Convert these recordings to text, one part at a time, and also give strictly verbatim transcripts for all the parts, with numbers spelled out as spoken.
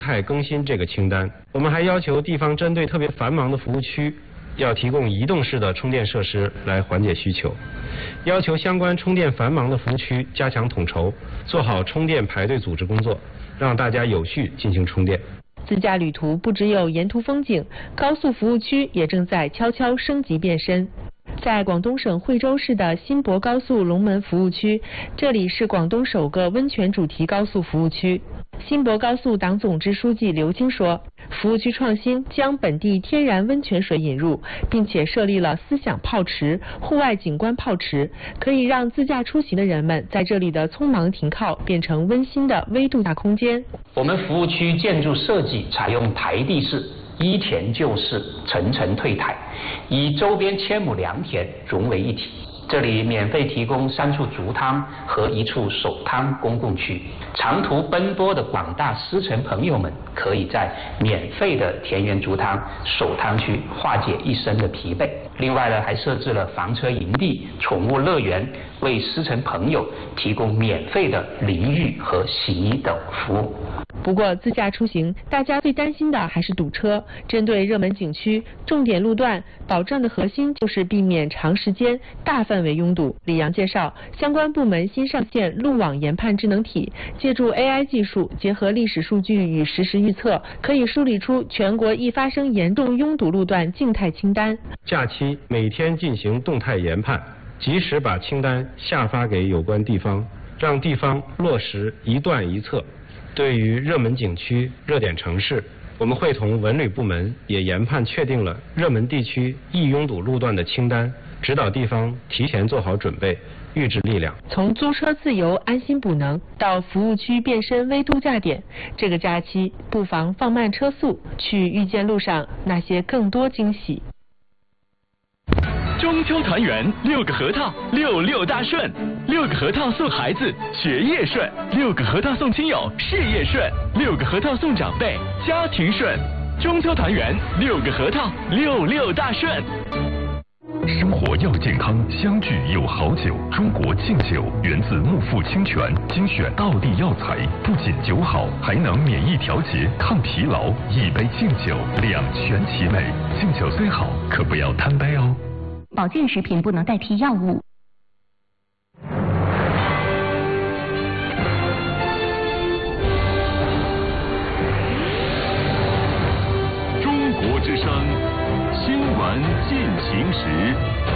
态更新这个清单。我们还要求地方针对特别繁忙的服务区，要提供移动式的充电设施来缓解需求，要求相关充电繁忙的服务区加强统筹，做好充电排队组织工作，让大家有序进行充电。 自驾旅途不只有沿途风景，高速服务区也正在悄悄升级变身。在广东省惠州市的新博高速龙门服务区，这里是广东首个温泉主题高速服务区。新博高速党总支书记刘晶说，服务区创新将本地天然温泉水引入，并且设立了思想泡池、户外景观泡池，可以让自驾出行的人们在这里的匆忙停靠变成温馨的微度假空间。 我们服务区建筑设计采用台地式，依田就势，层层退台，以周边千亩良田融为一体。这里免费提供三处足汤和一处手汤公共区，长途奔波的广大司乘朋友们可以在免费的田园足汤、手汤区化解一身的疲惫。另外呢，还设置了房车营地、宠物乐园，为司乘朋友提供免费的淋浴和洗衣等服务。 不过自驾出行，大家最担心的还是堵车。针对热门景区、重点路段，保障的核心就是避免长时间、大范围拥堵。李阳介绍，相关部门新上线路网研判智能体，借助 A I 技术，结合历史数据与实时预测，可以梳理出全国易发生严重拥堵路段静态清单。 假期每天进行动态研判，及时把清单下发给有关地方，让地方落实一段一测。对于热门景区、热点城市，我们会同文旅部门也研判确定了热门地区易拥堵路段的清单，指导地方提前做好准备，预置力量。 从租车自由安心补能到服务区变身微度假点，这个假期不妨放慢车速，去遇见路上那些更多惊喜。 中秋团圆，六个核桃，六六大顺。六个核桃送孩子，学业顺；六个核桃送亲友，事业顺；六个核桃送长辈，家庭顺。中秋团圆，六个核桃，六六大顺。 生活要健康，相聚有好酒。中国敬酒源自木富清泉，精选道地药材，不仅酒好，还能免疫调节、抗疲劳。一杯敬酒，两全其美。敬酒虽好，可不要贪杯哦。 保健食品不能代替药物。 中国之声新闻进行时。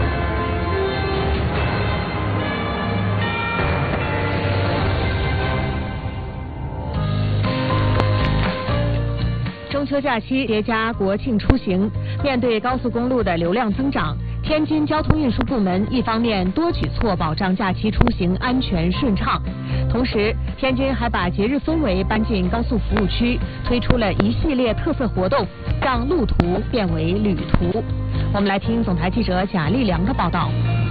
中秋假期叠加国庆出行，面对高速公路的流量增长，天津交通运输部门一方面多举措保障假期出行安全顺畅，同时天津还把节日氛围搬进高速服务区，推出了一系列特色活动，让路途变为旅途。我们来听总台记者贾立良的报道。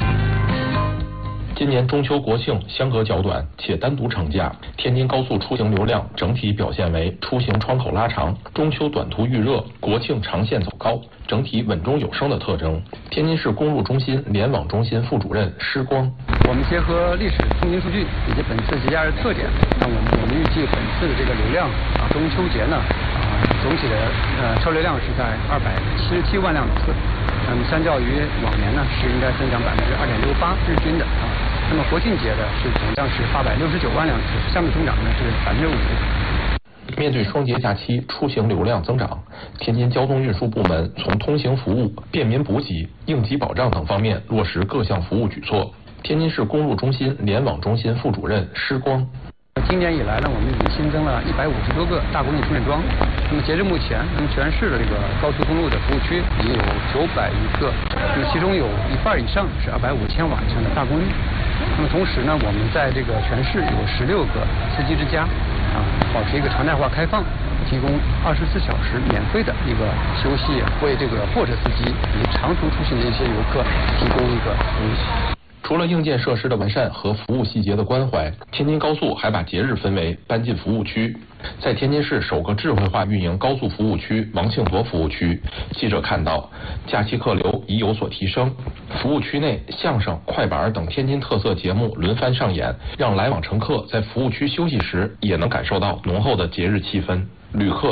今年中秋国庆相隔较短，且单独长假，天津高速出行流量整体表现为出行窗口拉长，中秋短途预热，国庆长线走高，整体稳中有升的特征。天津市公路中心联网中心副主任施光， 我们结合历史通勤数据以及本次节假日特点，那我们我们预计本次的这个流量啊，中秋节呢啊，总体的呃车流量是在二百七十七万辆次。那么相较于往年呢，是应该增长百分之二点六八日均的啊。那么国庆节的是总量是八百六十九万辆次，相对增长呢是百分之五。 面对双节假期出行流量增长，天津交通运输部门从通行服务、便民补给、应急保障等方面落实各项服务举措。天津市公路中心联网中心副主任施光。 今年以来呢，我们已经新增了一百五十多个大功率充电桩。那么截至目前，那么全市的这个高速公路的服务区已经有九百余个，那么其中有一半以上是二百五千瓦以上的大功率。那么同时呢，我们在这个全市有十六个司机之家，啊，保持一个常态化开放，提供二十四小时免费的一个休息，为这个货车司机以及长途出行的一些游客提供一个服务。 除了硬件设施的完善和服务细节的关怀，天津高速还把节日氛围搬进服务区。在天津市首个智慧化运营高速服务区王庆坨服务区，记者看到假期客流已有所提升，服务区内相声、快板等天津特色节目轮番上演，让来往乘客在服务区休息时也能感受到浓厚的节日气氛。旅客